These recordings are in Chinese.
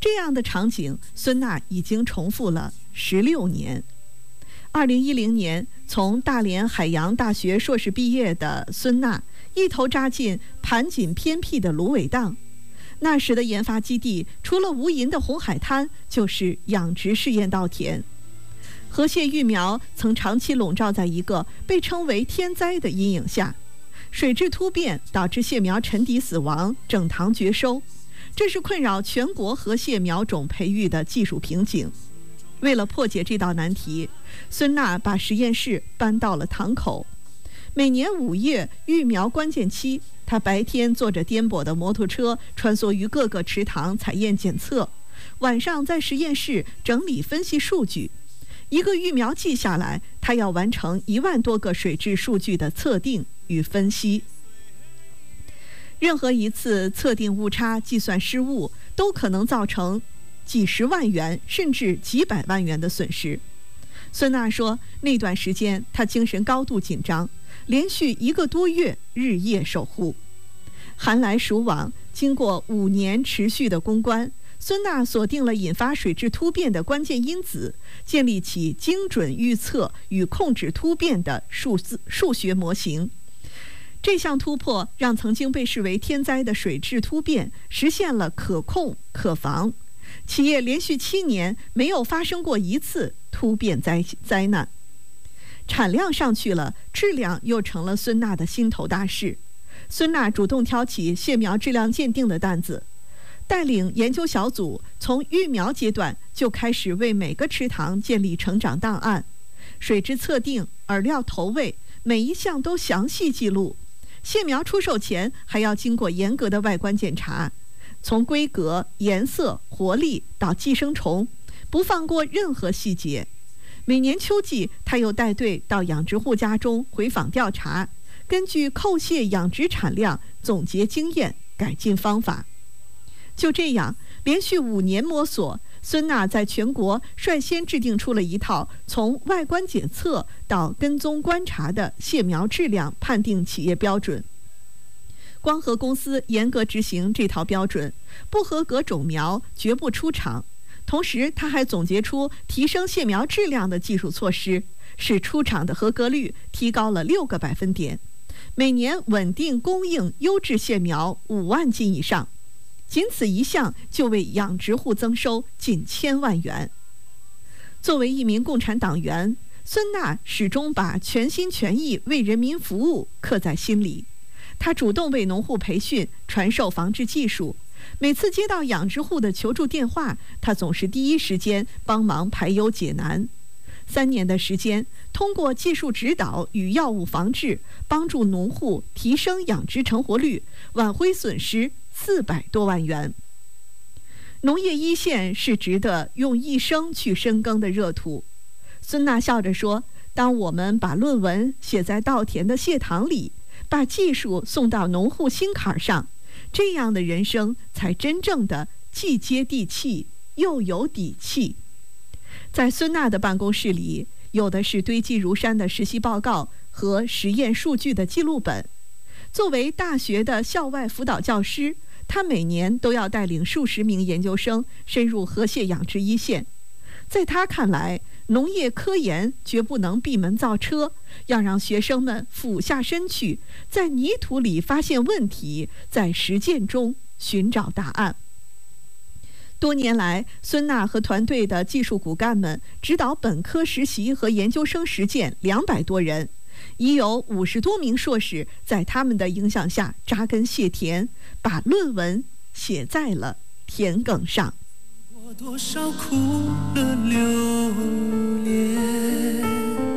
这样的场景，孙娜已经重复了16年。2010年从大连海洋大学硕士毕业的孙娜，一头扎进盘锦偏僻的芦苇荡。那时的研发基地除了无垠的红海滩，就是养殖试验稻田。河蟹育苗曾长期笼罩在一个被称为天灾的阴影下，水质突变导致蟹苗沉底死亡，整塘绝收。这是困扰全国河蟹苗种培育的技术瓶颈。为了破解这道难题，孙娜把实验室搬到了塘口。每年5月育苗关键期，她白天坐着颠簸的摩托车穿梭于各个池塘采验检测，晚上在实验室整理分析数据。一个育苗季下来，她要完成1万多个水质数据的测定与分析。任何一次测定误差、计算失误，都可能造成几十万元甚至几百万元的损失。孙娜说，那段时间她精神高度紧张，连续1个多月日夜守护。寒来暑往，经过5年持续的攻关，孙娜锁定了引发水质突变的关键因子，建立起精准预测与控制突变的数学模型。这项突破让曾经被视为天灾的水质突变实现了可控可防。企业连续7年没有发生过一次突变灾难。产量上去了，质量又成了孙娜的心头大事。孙娜主动挑起蟹苗质量鉴定的担子，带领研究小组从育苗阶段就开始为每个池塘建立成长档案，水质测定、饵料投喂，每一项都详细记录。蟹苗出售前还要经过严格的外观检查，从规格、颜色、活力到寄生虫，不放过任何细节。每年秋季，他又带队到养殖户家中回访调查，根据扣蟹养殖产量总结经验，改进方法。就这样，连续5年摸索，孙娜在全国率先制定出了一套从外观检测到跟踪观察的蟹苗质量判定企业标准。光合公司严格执行这套标准，不合格种苗绝不出厂。同时，他还总结出提升蟹苗质量的技术措施，使出厂的合格率提高了6个百分点，每年稳定供应优质蟹苗5万斤以上。仅此一项就为养殖户增收近1000万元。作为一名共产党员，孙娜始终把全心全意为人民服务刻在心里。她主动为农户培训、传授防治技术。每次接到养殖户的求助电话，她总是第一时间帮忙排忧解难。3年的时间，通过技术指导与药物防治，帮助农户提升养殖成活率，挽回损失400多万元。农业一线是值得用一生去深耕的热土。孙娜笑着说，当我们把论文写在稻田的蟹塘里，把技术送到农户心坎上，这样的人生才真正的既接地气又有底气。在孙娜的办公室里，有的是堆积如山的实习报告和实验数据的记录本。作为大学的校外辅导教师，他每年都要带领数十名研究生深入河蟹养殖一线。在他看来，农业科研绝不能闭门造车，要让学生们俯下身去，在泥土里发现问题，在实践中寻找答案。多年来，孙娜和团队的技术骨干们指导本科实习和研究生实践200多人，已有50多名硕士在他们的影响下扎根蟹田，把论文写在了田埂上。 多少苦乐流连，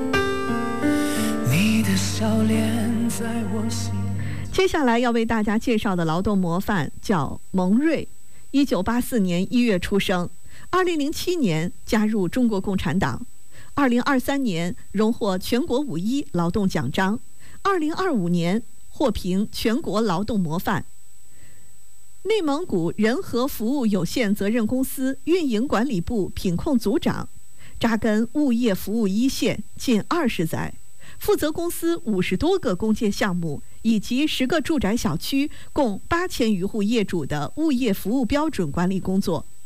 你的笑脸在我心。 接下来要为大家介绍的劳动模范叫蒙瑞，1984年1月出生，2007年加入中国共产党，2023年荣获全国5.1劳动奖章，2025年获评全国劳动模范。内蒙古仁和服务有限责任公司运营管理部品控组长，扎根物业服务一线近20载，负责公司50多个公建项目以及10个住宅小区共8000余户业主的物业服务标准管理工作。